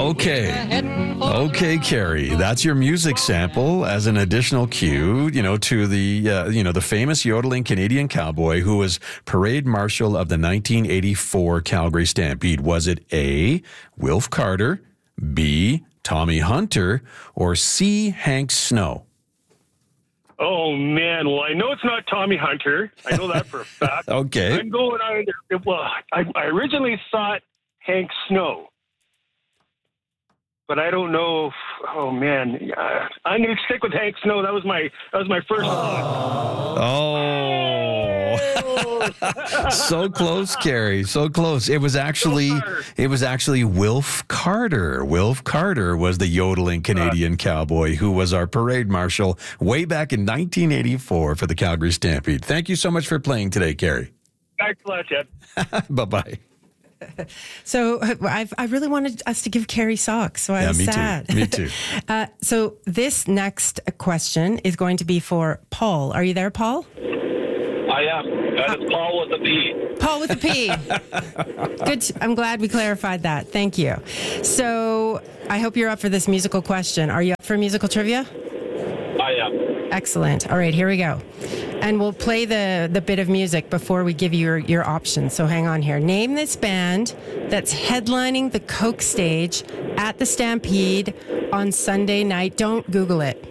Okay, Carrie. That's your music sample as an additional cue, to the famous yodeling Canadian cowboy who was parade marshal of the 1984 Calgary Stampede. Was it A, Wilf Carter, B, Tommy Hunter, or C, Hank Snow? Oh, man. Well, I know it's not Tommy Hunter. I know that for a fact. Okay. I'm going on. Well, I originally thought Hank Snow. But I don't know. Oh man, I'm gonna stick with Hank Snow. That was my first thought. Oh, so close, Carrie. So close. It was actually Wilf Carter. Wilf Carter was the yodeling Canadian cowboy who was our parade marshal way back in 1984 for the Calgary Stampede. Thank you so much for playing today, Carrie. Thanks a lot, Chad. Bye-bye. So I really wanted us to give Carrie socks, so I'm sad. Me too. So this next question is going to be for Paul. Are you there, Paul? I am. It's Paul with a P. Paul with a P. Good. I'm glad we clarified that. Thank you. So I hope you're up for this musical question. Are you up for musical trivia? I am. Excellent. All right, here we go. And we'll play the bit of music before we give you your options. So hang on here. Name this band that's headlining the Coke stage at the Stampede on Sunday night. Don't Google it.